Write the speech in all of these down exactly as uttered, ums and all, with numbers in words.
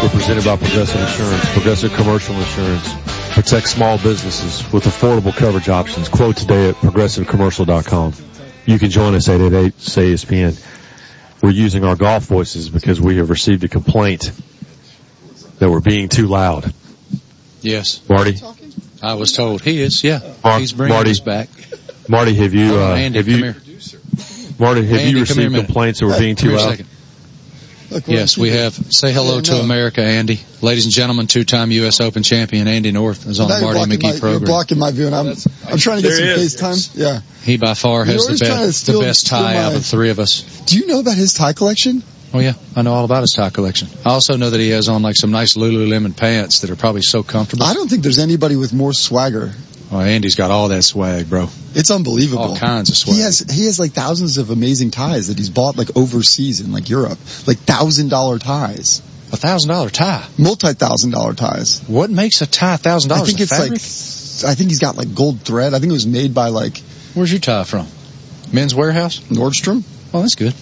We're presented by Progressive Insurance. Progressive Commercial Insurance protects small businesses with affordable coverage options. Quote today at progressive commercial dot com. You can join us at eight eight eight, S A Y, E S P N. We're using our golf voices because we have received a complaint that we're being too loud. Yes. Marty? I was told. He is, yeah. Mar- He's bringing Marty, us back. Marty, have you, oh, uh, Andy, have come you, here. Marty, have Andy, you received here complaints that we're being too loud? Look, yes, we have. Say hello yeah, to no. America, Andy. Ladies and gentlemen, two-time U S Open champion Andy North is on now the Marty McGee my, program. You're blocking my view, and I'm, I'm trying to get some FaceTime. Yeah. He by far has the best, the best tie my, out of the three of us. Do you know about his tie collection? Oh, yeah. I know all about his tie collection. I also know that he has on like some nice Lululemon pants that are probably so comfortable. I don't think there's anybody with more swagger. Oh, Andy's got all that swag, bro. It's unbelievable. All kinds of swag. He has, he has like thousands of amazing ties that he's bought like overseas in like Europe. Like thousand dollar ties. A thousand dollar tie? Multi-thousand dollar ties. What makes a tie a thousand dollars? I think it's fabric? like, I think he's got like gold thread. I think it was made by like. Where's your tie from? Men's Warehouse? Nordstrom. Oh, that's good.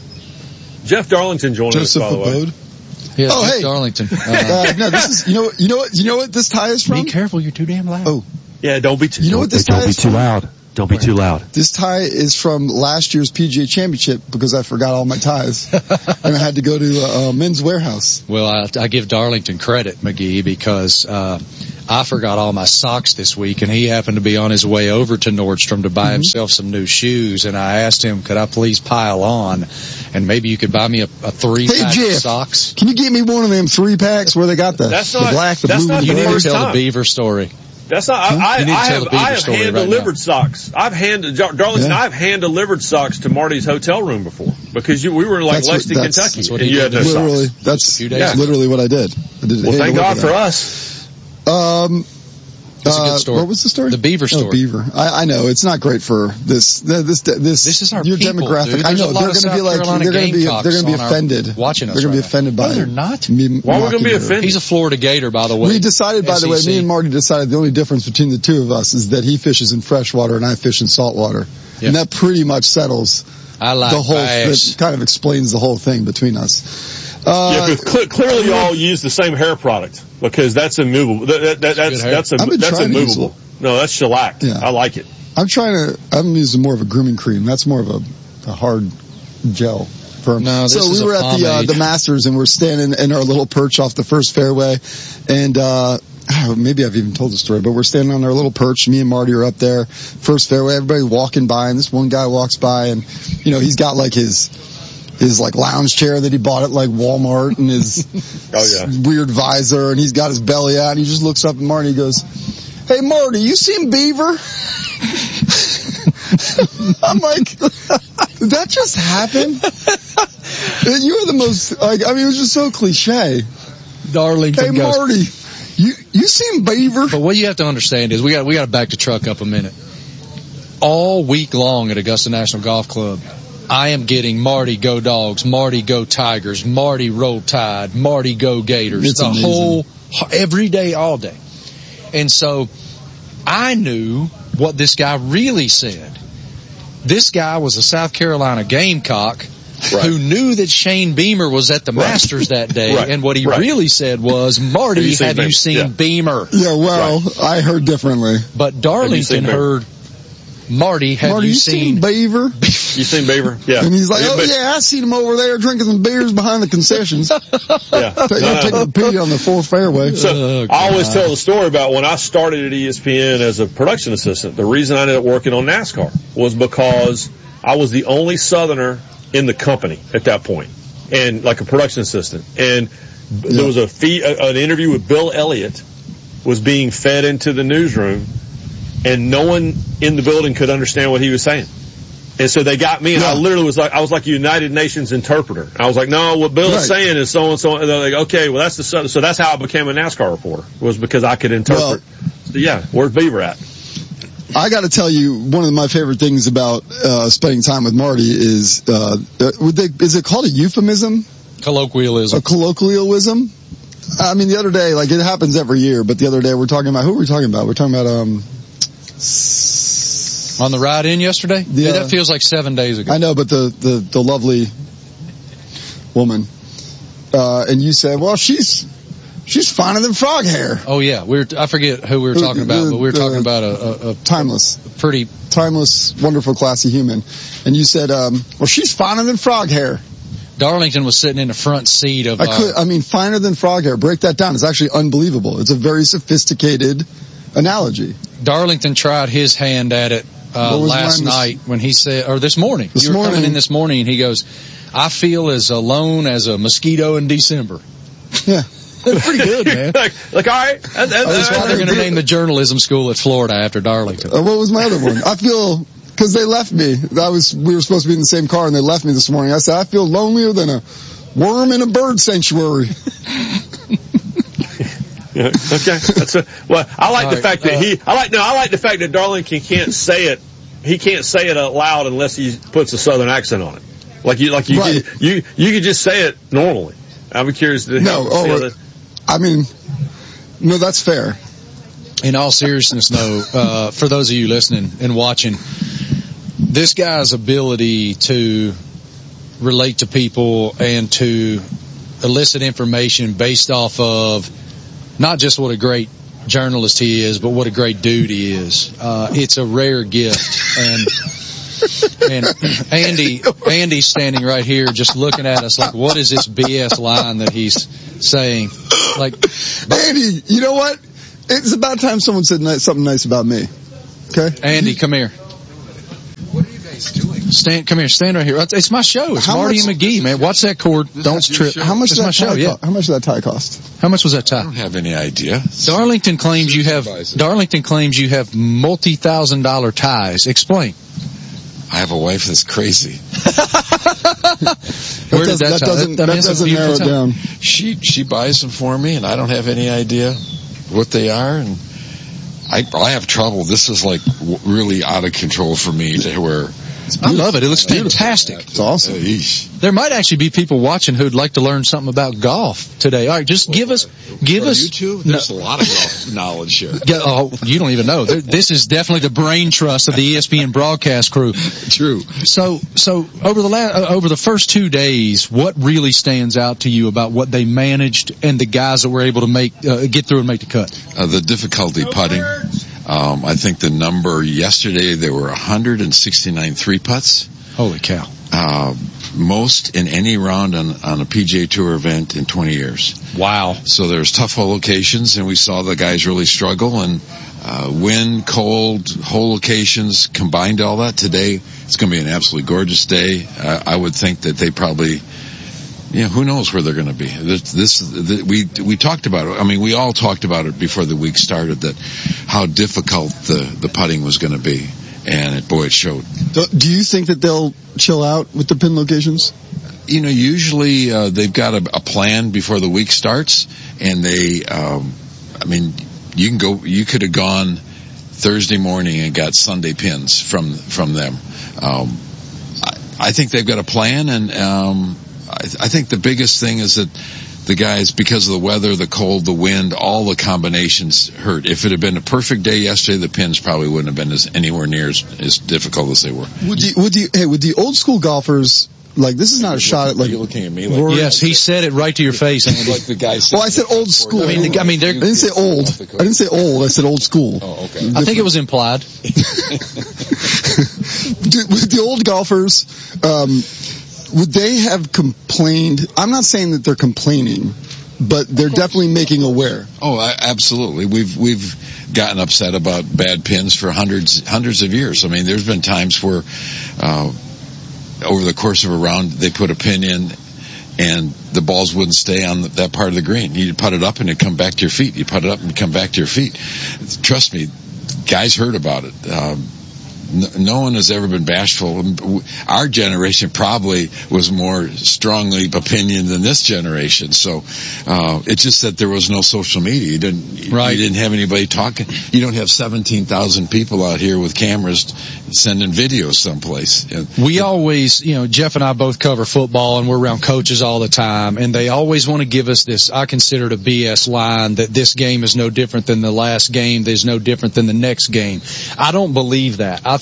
Jeff Darlington joined Joseph us, by the way. Yeah, oh, Jeff hey. Darlington. Uh, uh, no, this is, you know, you know what, you know what this tie is from? Be careful, you're too damn loud. Oh. Yeah, don't be too, you know what this don't tie be is too from? loud. Don't be too loud. This tie is from last year's P G A Championship because I forgot all my ties. and I had to go to uh, Men's Warehouse. Well, I, I give Darlington credit, McGee, because uh I forgot all my socks this week, and he happened to be on his way over to Nordstrom to buy mm-hmm. himself some new shoes, and I asked him, could I please pile on, and maybe you could buy me a, a three-pack hey, of socks? Can you get me one of them three-packs where they got the, that's the not, black, the that's blue, not and You the need red? to tell time. the Beaver story. That's not, I, I, I have, I have hand-delivered right socks. I've hand, Darlington, yeah. I've hand-delivered socks to Marty's hotel room before. Because you, we were in like that's Lexington, what, that's, Kentucky, that's what and you had no literally, socks. That's, yeah. that's literally what I did. I did well, thank God for us. Um, That's a good uh, story. what was the story? The Beaver story. Oh, Beaver. I, I know it's not great for this. This. This. This is our your people, demographic. Dude. I know they're going to be like they're going to be they're going to be offended. Watching us they're going to right be offended now. by. No, they're not. Me, Why are we going to be offended? He's a Florida Gator, by the way. We decided, by S E C. the way, me and Marty decided the only difference between the two of us is that he fishes in freshwater and I fish in saltwater, yeah. and that pretty much settles I like the whole. bass. That kind of explains the whole thing between us. Uh, yeah, because cl- clearly y'all use the same hair product because that's immovable. That, that, that's that's a, that's immovable. No, that's shellacked. Yeah. I like it. I'm trying to. I'm using more of a grooming cream. That's more of a, a hard gel. Firm. No, this so is we were a at the uh, pomade. the Masters and we're standing in our little perch off the first fairway, and uh maybe I've even told the story, but we're standing on our little perch. Me and Marty are up there, first fairway. Everybody walking by, and this one guy walks by, and you know he's got like his. his like lounge chair that he bought at like Walmart and his oh, yeah. weird visor, and he's got his belly out, and he just looks up at Marty and he goes, "Hey Marty, you seen Beaver?" I'm like, did that just happen? You were the most like I mean it was just so cliche. Darlington Hey goes, Marty, you you seen Beaver? But what you have to understand is we got we got to back the truck up a minute. All week long at Augusta National Golf Club, I am getting Marty go Dogs, Marty go Tigers, Marty roll Tide, Marty go Gators. It's the amazing. whole, every day, all day. And so I knew what this guy really said. This guy was a South Carolina Gamecock right. who knew that Shane Beamer was at the right. Masters that day. right. And what he right. really said was, Marty, have you seen, have you seen yeah. Beamer? Yeah, well, right. I heard differently. But Darlington heard, Marty, have Marty, you, you seen, seen Beaver? You seen Beaver? Yeah. And he's like, oh but, yeah, I seen him over there drinking some beers behind the concessions. yeah. Take, no, no. taking a pee on the fourth fairway. So oh, I always tell the story about when I started at E S P N as a production assistant. The reason I ended up working on NASCAR was because I was the only Southerner in the company at that point, and like a production assistant. And yeah. there was a fee, a, an interview with Bill Elliott was being fed into the newsroom. And no one in the building could understand what he was saying. And so they got me, and yeah. I literally was like, I was like a United Nations interpreter. I was like, no, what Bill right. is saying is so and so. And they're like, okay, well that's the, so that's how I became a NASCAR reporter, was because I could interpret. Well, so yeah, where's Beaver at? I got to tell you, one of my favorite things about uh spending time with Marty is, uh, would they, is it called a euphemism? Colloquialism. A colloquialism? I mean, the other day, like it happens every year, but the other day we're talking about, who were we talking about? We're talking about, um, on the ride in yesterday? Yeah. yeah, that feels like seven days ago. I know, but the, the, the lovely woman. uh, and you said, well, she's, she's finer than frog hair. Oh yeah. We were, I forget who we were talking about, but we were talking about a, a, a timeless, pretty timeless, wonderful, classy human. And you said, um, well, she's finer than frog hair. Darlington was sitting in the front seat of, I could, uh, I mean, finer than frog hair. Break that down. It's actually unbelievable. It's a very sophisticated analogy. Darlington tried his hand at it, uh, last night when he said, or this morning. This you were morning. coming in this morning and he goes, I feel as alone as a mosquito in December. Yeah. Pretty good, man. like, like, all right. That, that, That's why they're going to name the journalism school at Florida after Darlington. Uh, what was my other one? I feel, cause they left me. I was, we were supposed to be in the same car and they left me this morning. I said, I feel lonelier than a worm in a bird sanctuary. Yeah, okay. That's a, well, I like All the right, fact that uh, he, I like, no, I like the fact that Darlington can't say it, he can't say it out loud unless he puts a southern accent on it. Like you, like you, Right. you, you, you could just say it normally. I'm curious to No, see oh, how that- I mean, no, that's fair. In all seriousness, though, uh, for those of you listening and watching, this guy's ability to relate to people and to elicit information based off of not just what a great journalist he is, but what a great dude he is. Uh, it's a rare gift. And, and Andy, Andy's standing right here just looking at us like, what is this B S line that he's saying? Like, Andy, you know what? It's about time someone said ni- something nice about me. Okay? Andy, come here. What are you guys doing? Stand, come here, stand right here. It's my show. It's How Marty much- and McGee, man. Watch that cord. This Don't is your trip. show. How much It's did my that show, tie yeah. co- How much did that tie cost? How much was that I tie? don't have any idea. Darlington claims you have, Supervisor. Darlington claims you have multi-thousand dollar ties. Explain. I have a wife that's crazy. That, Where did does, that that tie- doesn't, that- that I mean, it's a doesn't narrow it beautiful tie. down. She she buys them for me, and I don't have any idea what they are. And I I have trouble. This is like w- really out of control for me to where. I love it. It looks fantastic. It's awesome. Uh, eesh. There might actually be people watching who'd like to learn something about golf today. All right, just give us, give For us. you two, there's a lot of golf knowledge here. Yeah, oh, you don't even know. There- This is definitely the brain trust of the E S P N broadcast crew. True. So, so over the la- uh, over the first two days, what really stands out to you about what they managed and the guys that were able to make uh, get through and make the cut? Uh, the difficulty putting. Um, I think the number yesterday there were one hundred sixty-nine three putts. Holy cow! Uh, most in any round on, on a P G A Tour event in twenty years. Wow. So there's tough hole locations, and we saw the guys really struggle. And uh, wind, cold, hole locations combined all that. Today it's going to be an absolutely gorgeous day. Uh, I would think that they probably, you know, who knows where they're going to be. This, this the, we we talked about it. I mean, we all talked about it before the week started that how difficult the the putting was going to be, and it, boy, it showed. Do, do you think that they'll chill out with the pin locations? You know, usually uh, they've got a, a plan before the week starts, and they, um, I mean, you can go, you could have gone Thursday morning and got Sunday pins from from them. Um, I, I think they've got a plan, and um, I, I think the biggest thing is that the guys, because of the weather, the cold, the wind, all the combinations hurt. If it had been a perfect day yesterday, the pins probably wouldn't have been as anywhere near as, as difficult as they were. Would you, would you, hey, would the old school golfers, like, this is not a shot at, like, You're looking at me like, Rory- Yes, he said it right to your face, Andy. like the guy. well, I said old school. I mean, the- I mean, they're- I didn't say old. I didn't say old. I said old school. Oh, okay. I think it was implied. Do, with the old golfers, um, would they have complained? I'm not saying that they're complaining, but they're definitely making aware. Oh, I- absolutely. We've we've gotten upset about bad pins for hundreds hundreds of years. I mean, there's been times where uh, over the course of a round they put a pin in and the balls wouldn't stay on that part of the green. You'd put it up and it'd come back to your feet. You put it up and it'd come back to your feet. Trust me, guys heard about it. Um, no, no one has ever been bashful. Our generation probably was more strongly opinion than this generation. So uh, it's just that there was no social media. You didn't, Right. you didn't have anybody talking. You don't have seventeen thousand people out here with cameras sending videos someplace. We always, you know, Jeff and I both cover football and we're around coaches all the time, and they always want to give us this, I consider it a B S line, that this game is no different than the last game, there's no different than the next game. I don't believe that. I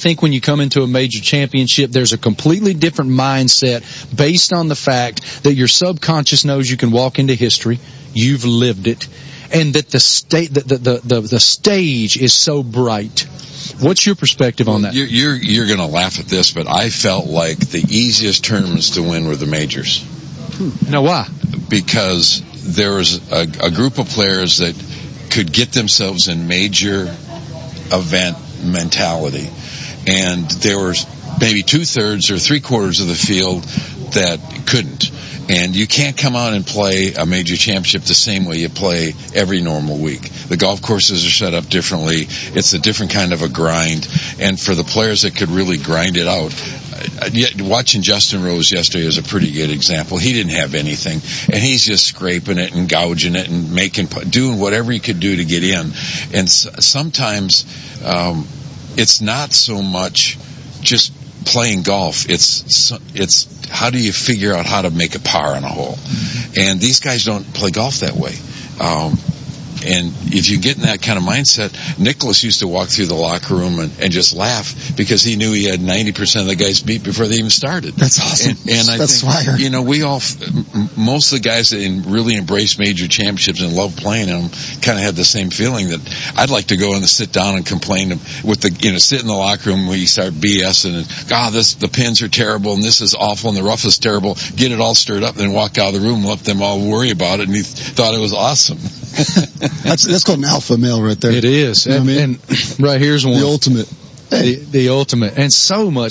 think when you come into a major championship, there's a completely different mindset based on the fact that your subconscious knows you can walk into history, you've lived it, and that the state, the, the, the, the stage is so bright. What's your perspective on that? You're, you're, you're going to laugh at this, but I felt like the easiest tournaments to win were the majors. Now, why? Because there was a, a group of players that could get themselves in major event mentality, and there were maybe two-thirds or three-quarters of the field that couldn't. And you can't come out and play a major championship the same way you play every normal week. The golf courses are set up differently. It's a different kind of a grind. And for the players that could really grind it out, watching Justin Rose yesterday is a pretty good example. He didn't have anything, and he's just scraping it and gouging it and making, doing whatever he could do to get in. And sometimes um, it's not so much just playing golf. It's it's how do you figure out how to make a par on a hole? And these guys don't play golf that way. Um, and if you get in that kind of mindset, Nicholas used to walk through the locker room and, and just laugh because he knew he had ninety percent of the guys beat before they even started. That's awesome. And, and I That's think, Swire. you know, we all, most of the guys that really embrace major championships and love playing them kind of had the same feeling that I'd like to go and sit down and complain with the, you know, sit in the locker room where you start BSing and, God, this, the pins are terrible and this is awful and the rough is terrible. Get it all stirred up and then walk out of the room and let them all worry about it. And he thought it was awesome. that's, that's called an alpha male right there. It is. You know and, what I mean? and right here's one. The ultimate. The, the ultimate. And so much